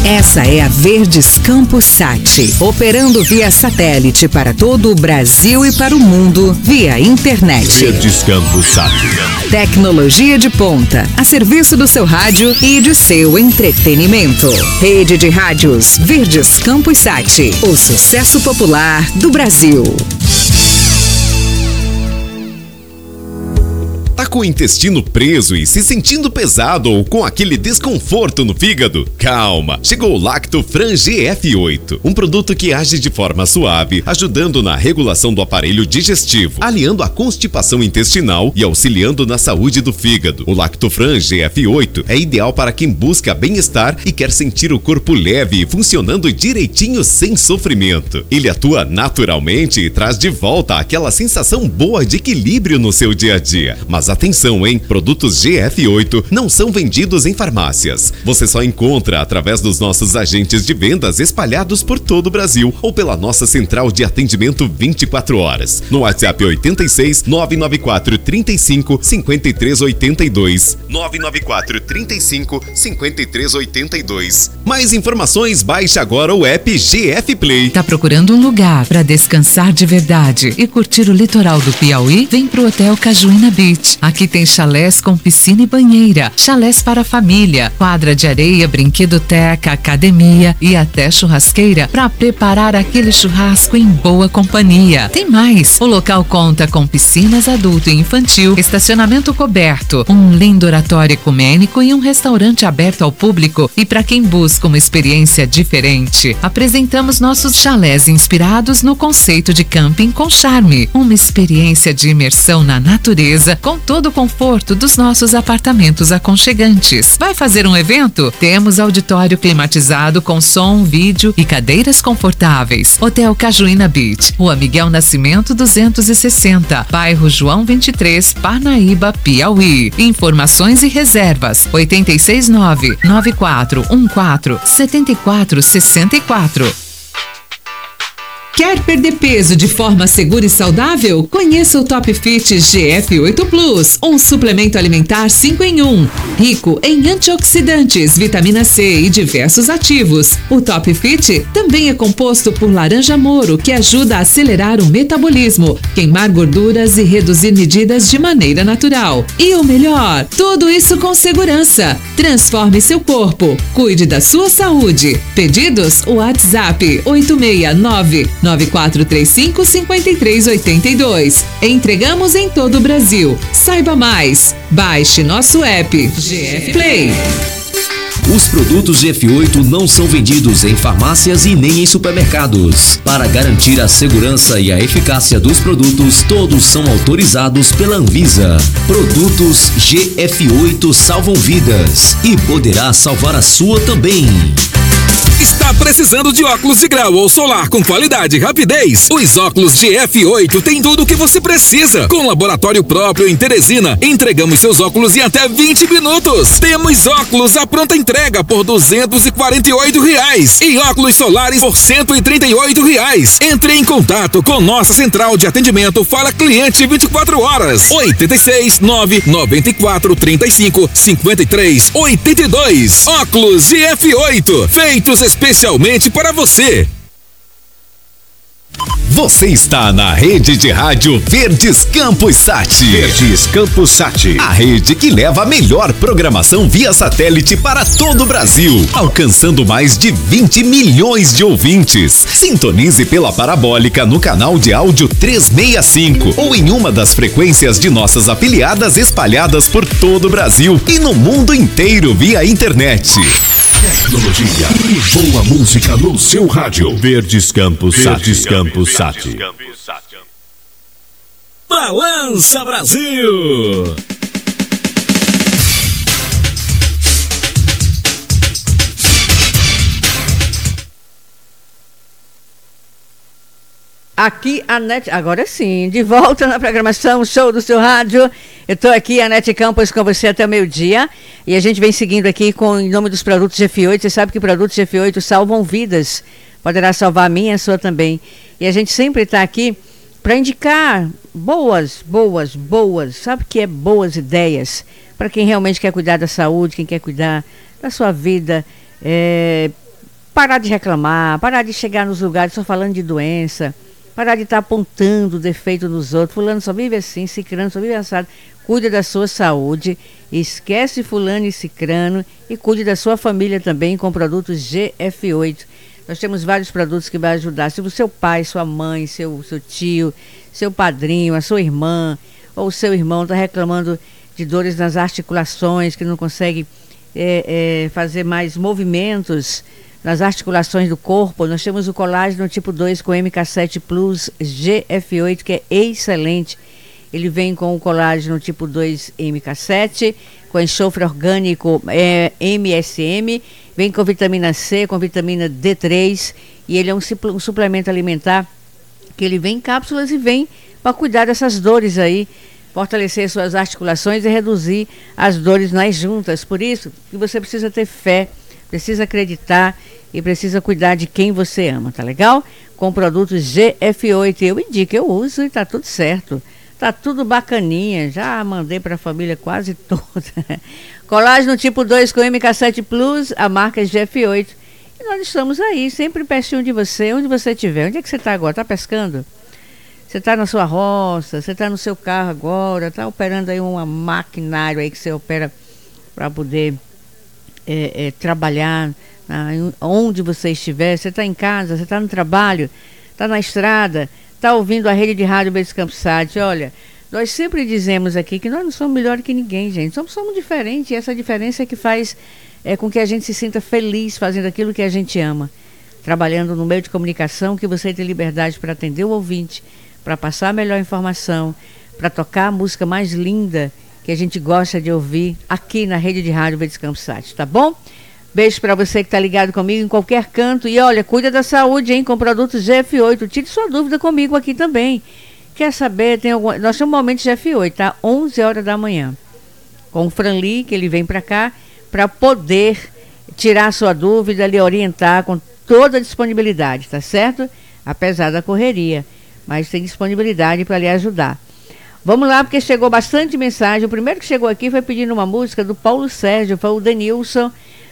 Essa é a Verdes Campos Sat, operando via satélite para todo o Brasil e para o mundo via internet. Verdes Campos Sat. Tecnologia de ponta, a serviço do seu rádio e de seu entretenimento. Rede de rádios Verdes Campos Sat, o sucesso popular do Brasil. Tá com o intestino preso e se sentindo pesado ou com aquele desconforto no fígado? Calma! Chegou o Lactofran GF8, um produto que age de forma suave, ajudando na regulação do aparelho digestivo, aliando a constipação intestinal e auxiliando na saúde do fígado. O Lactofran GF8 é ideal para quem busca bem-estar e quer sentir o corpo leve e funcionando direitinho sem sofrimento. Ele atua naturalmente e traz de volta aquela sensação boa de equilíbrio no seu dia a dia. Mas atenção, hein? Produtos GF8 não são vendidos em farmácias. Você só encontra através dos nossos agentes de vendas espalhados por todo o Brasil ou pela nossa central de atendimento 24 horas. No WhatsApp 86 994 35 53 82. 994 35 53 82. Mais informações, baixe agora o app GF Play. Tá procurando um lugar para descansar de verdade e curtir o litoral do Piauí? Vem pro Hotel Cajuína Beach. Aqui tem chalés com piscina e banheira, chalés para família, quadra de areia, brinquedoteca, academia e até churrasqueira para preparar aquele churrasco em boa companhia. Tem mais! O local conta com piscinas adulto e infantil, estacionamento coberto, um lindo oratório ecumênico e um restaurante aberto ao público. E para quem busca uma experiência diferente, apresentamos nossos chalés inspirados no conceito de camping com charme, uma experiência de imersão na natureza com todo o conforto dos nossos apartamentos aconchegantes. Vai fazer um evento? Temos auditório climatizado com som, vídeo e cadeiras confortáveis. Hotel Cajuína Beach, Rua Miguel Nascimento 260, bairro João 23, Parnaíba, Piauí. Informações e reservas 869-9414-7464. Quer perder peso de forma segura e saudável? Conheça o Top Fit GF8 Plus, um suplemento alimentar 5 em 1, rico em antioxidantes, vitamina C e diversos ativos. O Top Fit também é composto por laranja moro, que ajuda a acelerar o metabolismo, queimar gorduras e reduzir medidas de maneira natural. E o melhor, tudo isso com segurança. Transforme seu corpo, cuide da sua saúde. Pedidos? WhatsApp 869-9435-5382. Entregamos em todo o Brasil. Saiba mais. Baixe nosso app GF Play. Os produtos GF8 não são vendidos em farmácias e nem em supermercados. Para garantir a segurança e a eficácia dos produtos, todos são autorizados pela Anvisa. Produtos GF8 salvam vidas e poderá salvar a sua também. Está precisando de óculos de grau ou solar com qualidade e rapidez? Os óculos GF8 têm tudo o que você precisa. Com laboratório próprio em Teresina, entregamos seus óculos em até 20 minutos. Temos óculos à pronta entrega por R$248 e óculos solares por R$138. Entre em contato com nossa central de atendimento Fala Cliente 24 horas. 86 994 35 53 82. Óculos GF8, feitos especialmente para você. Você está na rede de rádio Verdes Campos Sat. Verdes Campos Sat. A rede que leva a melhor programação via satélite para todo o Brasil, alcançando mais de 20 milhões de ouvintes. Sintonize pela parabólica no canal de áudio 365 ou em uma das frequências de nossas afiliadas espalhadas por todo o Brasil e no mundo inteiro via internet. Tecnologia e boa música no seu rádio. Verdes Campos Sat. Verdes Campos Sat. Balança Brasil! Aqui a NET, agora sim, de volta na programação Show do Seu Rádio. Eu estou aqui, a NET Campos, com você até o meio-dia. E a gente vem seguindo aqui em nome dos produtos GF8. Você sabe que produtos GF8 salvam vidas. Poderá salvar a minha e a sua também. E a gente sempre está aqui para indicar boas, sabe o que é boas ideias? Para quem realmente quer cuidar da saúde, quem quer cuidar da sua vida, parar de reclamar, parar de chegar nos lugares só falando de doença, parar de estar apontando defeito nos outros. Fulano só vive assim, cicrano só vive assado. Cuide da sua saúde, esquece fulano e cicrano e cuide da sua família também com produtos GF8. Nós temos vários produtos que vão ajudar. Se o seu pai, sua mãe, seu tio, seu padrinho, a sua irmã ou o seu irmão está reclamando de dores nas articulações, que não consegue fazer mais movimentos nas articulações do corpo, nós temos o colágeno tipo 2 com MK7 Plus GF8, que é excelente. Ele vem com o colágeno tipo 2 MK7, com enxofre orgânico MSM, vem com vitamina C, com vitamina D3, e ele é um suplemento alimentar que ele vem em cápsulas e vem para cuidar dessas dores aí, fortalecer suas articulações e reduzir as dores nas juntas. Por isso que você precisa ter fé, precisa acreditar e precisa cuidar de quem você ama, tá legal? Com produtos GF8, eu indico, eu uso e tá tudo certo. Tá tudo bacaninha, já mandei para a família quase toda. Colágeno tipo 2 com MK7 Plus, a marca GF8. E nós estamos aí, sempre pertinho de você, onde você estiver. Onde é que você está agora? Está pescando? Você está na sua roça, você está no seu carro agora, está operando aí um maquinário aí que você opera para poder trabalhar onde você estiver. Você está em casa, você está no trabalho, está na estrada, está ouvindo a rede de rádio Verdes Campos Sat. Olha, nós sempre dizemos aqui que nós não somos melhores que ninguém, gente. Somos diferentes e essa diferença é que faz com que a gente se sinta feliz fazendo aquilo que a gente ama. Trabalhando no meio de comunicação, que você tem liberdade para atender o ouvinte, para passar a melhor informação, para tocar a música mais linda que a gente gosta de ouvir aqui na rede de rádio Verdes Campos Sat, tá bom? Beijo para você que está ligado comigo em qualquer canto. E olha, cuida da saúde, hein, com produtos GF8. Tire sua dúvida comigo aqui também. Quer saber? Nós temos um momento GF8, tá? 11 horas da manhã. Com o Franli, que ele vem para cá, para poder tirar a sua dúvida, lhe orientar com toda a disponibilidade, tá certo? Apesar da correria. Mas tem disponibilidade para lhe ajudar. Vamos lá, porque chegou bastante mensagem. O primeiro que chegou aqui foi pedindo uma música do Paulo Sérgio, foi o Denilson,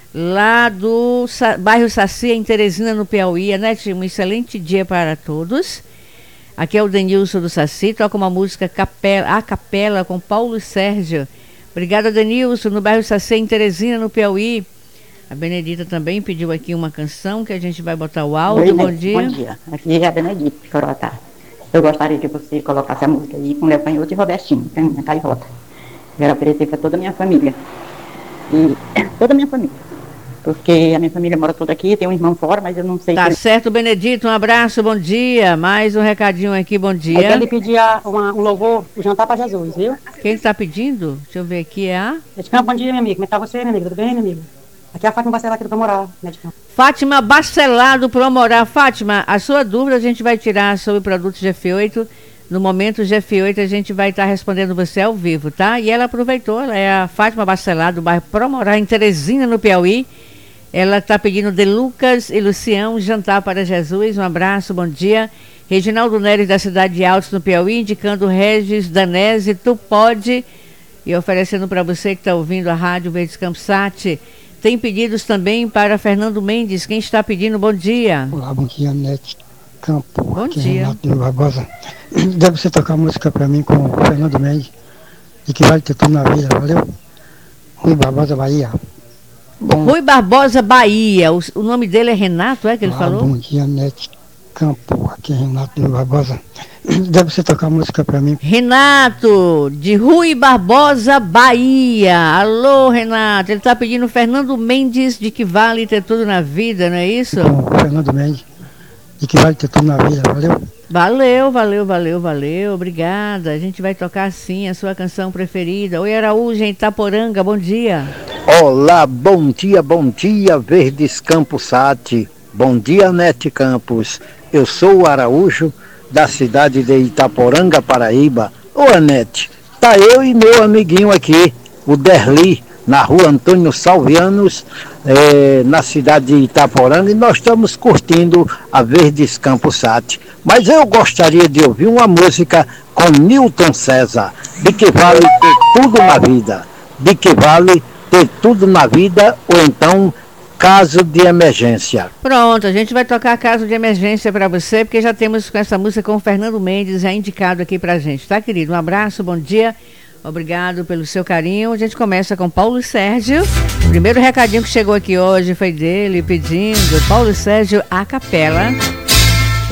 lá do bairro Saci, em Teresina, no Piauí. Anete, um excelente dia para todos. Aqui é o Denilson do Saci, toca uma música a capela com Paulo Sérgio. Obrigada, Denilson, no bairro Saci, em Teresina, no Piauí. A Benedita também pediu aqui uma canção que a gente vai botar o áudio. Bom dia. Bom dia, aqui é a Benedita de Corotá. Eu gostaria que você colocasse a música aí com Léo Canhoto e Robertinho, na Cairota. Quero oferecer para toda a minha família. E toda a minha família. Porque a minha família mora toda aqui, tem um irmão fora, mas eu não sei... Tá certo, Benedito, um abraço, bom dia. Mais um recadinho aqui, bom dia. Eu quero lhe pedir um louvor, o Jantar para Jesus, viu? Quem está pedindo? Deixa eu ver aqui, é a... Bom dia, minha amiga. Como é que tá você, minha amiga? Tudo bem, minha amiga? Aqui é a Fátima Bacelar, aqui do Promorá. Fátima Bacelar, do Promorá. Fátima, a sua dúvida a gente vai tirar sobre produtos GF8. No momento GF8 a gente vai estar respondendo você ao vivo, tá? E ela aproveitou, ela é a Fátima Bacelar, do bairro Promorá, em Teresina, no Piauí. Ela está pedindo de Lucas e Lucião, Jantar para Jesus. Um abraço, bom dia. Reginaldo Neres, da cidade de Altos, no Piauí, indicando Regis Danese, Tu Pode. E oferecendo para você que está ouvindo a rádio Verdes Campos Sat. Tem pedidos também para Fernando Mendes. Quem está pedindo? Bom dia. Olá, bom dia, Nete Campo. Bom aqui dia. Renato de Barbosa. Deve você tocar música para mim com o Fernando Mendes. E que vai ter tudo na vida, valeu? Rui Barbosa, Bahia. Bom, Rui Barbosa, Bahia. O nome dele é Renato, é que ele falou? Bom dia, Nete Campo. Aqui é Renato de Barbosa. Deve você tocar música para mim. Renato, de Rui Barbosa, Bahia. Alô, Renato. Ele está pedindo Fernando Mendes, de que vale ter tudo na vida, não é isso? Com Fernando Mendes, de que vale ter tudo na vida, valeu? Valeu. Obrigada. A gente vai tocar sim a sua canção preferida. Oi, Araújo, em Itaporanga. Bom dia. Olá, bom dia, Verdes Campos Sat. Bom dia, Nete Campos. Eu sou o Araújo, da cidade de Itaporanga, Paraíba. Ô, Anete, tá eu e meu amiguinho aqui, o Derli, na rua Antônio Salvianos, na cidade de Itaporanga, e nós estamos curtindo a Verdes Campos Sat. Mas eu gostaria de ouvir uma música com Newton César, de que vale ter tudo na vida. De que vale ter tudo na vida, ou então Caso de Emergência. Pronto, a gente vai tocar Caso de Emergência para você, porque já temos com essa música com o Fernando Mendes já indicado aqui pra gente, tá, querido? Um abraço, bom dia, obrigado pelo seu carinho. A gente começa com Paulo Sérgio. O primeiro recadinho que chegou aqui hoje foi dele pedindo Paulo Sérgio a capela.